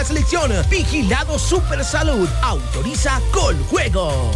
selección. Vigilado Supersalud. Autoriza Coljuegos.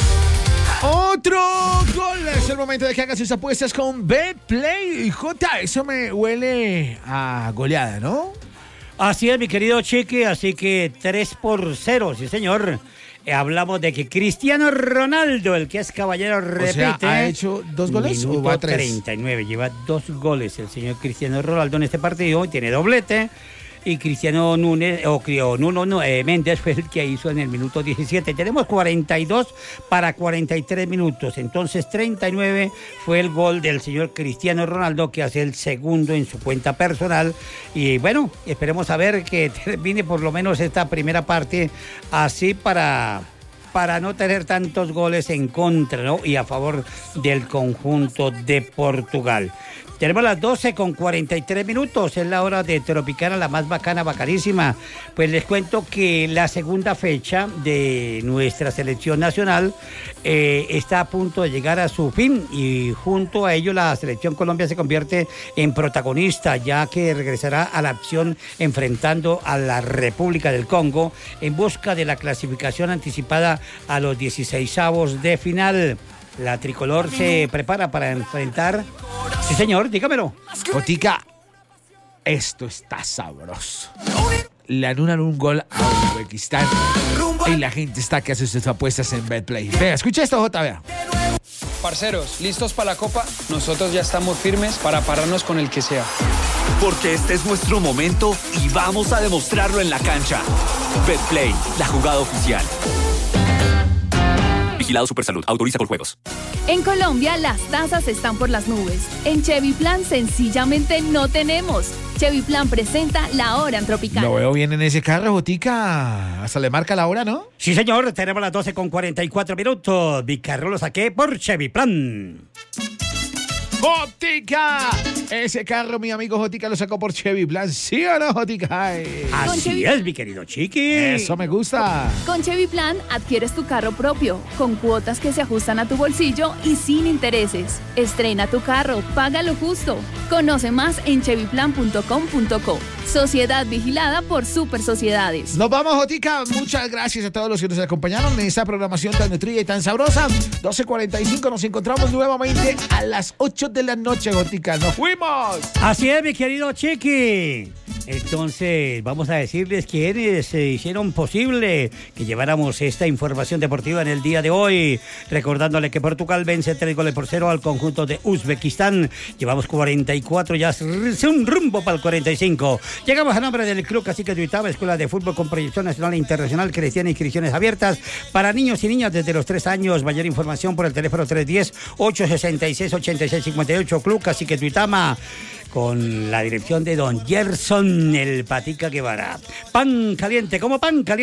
Otro gol. Es el momento de que haga sus apuestas con Betplay. Jota, eso me huele a goleada, ¿no? Así es, mi querido Chiqui, así que 3-0, sí señor. Hablamos de que Cristiano Ronaldo, el que es caballero, repite. O sea, ¿ha hecho 2 goles o va a 3? 39, lleva 2 goles el señor Cristiano Ronaldo en este partido y tiene doblete. Y Cristiano Núñez, Méndez fue el que hizo en el minuto 17. Tenemos 42 para 43 minutos. Entonces 39 fue el gol del señor Cristiano Ronaldo, que hace el segundo en su cuenta personal. Y bueno, esperemos a ver que termine por lo menos esta primera parte así para no tener tantos goles en contra, ¿no? Y a favor del conjunto de Portugal. Tenemos las 12:43 minutos, es la hora de Tropicana, la más bacana, bacanísima. Pues les cuento que la segunda fecha de nuestra selección nacional está a punto de llegar a su fin y junto a ello la selección Colombia se convierte en protagonista, ya que regresará a la acción enfrentando a la República del Congo en busca de la clasificación anticipada a los 16avos de final. La tricolor se prepara para enfrentar... Sí, señor, dígamelo. Jotica, esto está sabroso. Le anulan un gol a Uzbekistán y la gente está que hace sus apuestas en Betplay. Vea, escucha esto, Jota, vea. Parceros, ¿listos para la Copa? Nosotros ya estamos firmes para pararnos con el que sea. Porque este es nuestro momento y vamos a demostrarlo en la cancha. Betplay, la jugada oficial. Vigilado Supersalud. Autoriza Coljuegos. En Colombia las tasas están por las nubes. En Chevy Plan sencillamente no tenemos. Chevy Plan presenta la hora en Tropicana. Lo veo bien en ese carro, Jotica. Hasta le marca la hora, ¿no? Sí, señor. Tenemos las 12:44 minutos. Mi carro lo saqué por Chevy Plan. ¡Jotica! Ese carro, mi amigo Jotica, lo sacó por Chevy Plan. ¿Sí o no, Jotica? Así es, mi querido Chiqui. Eso me gusta. Con Chevy Plan adquieres tu carro propio, con cuotas que se ajustan a tu bolsillo y sin intereses. Estrena tu carro, paga lo justo. Conoce más en chevyplan.com.co. Sociedad vigilada por Super Sociedades. Nos vamos, Jotica. Muchas gracias a todos los que nos acompañaron en esta programación tan nutrida y tan sabrosa. 12:45, nos encontramos nuevamente a las 8 de la noche, Jotica. ¡Nos fuimos! Así es, mi querido Chiqui. Entonces, vamos a decirles quiénes hicieron posible que lleváramos esta información deportiva en el día de hoy. Recordándole que Portugal vence 3-0 al conjunto de Uzbekistán. Llevamos 44, ya es un rumbo para el 45. Llegamos a nombre del Club Cacique de Uitaba, escuela de fútbol con proyección nacional e internacional, cristiana y inscripciones abiertas para niños y niñas desde los 3 años. Mayor información por el teléfono 310-866-8658. Club Cacique de Uitama, con la dirección de don Gerson el Patica Guevara. Pan caliente, como pan caliente.